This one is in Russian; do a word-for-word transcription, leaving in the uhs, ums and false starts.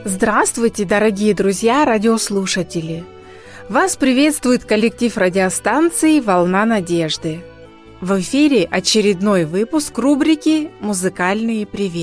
Здравствуйте, дорогие друзья, радиослушатели! Вас приветствует коллектив радиостанции «Волна надежды». В эфире очередной выпуск рубрики «Музыкальные приветы».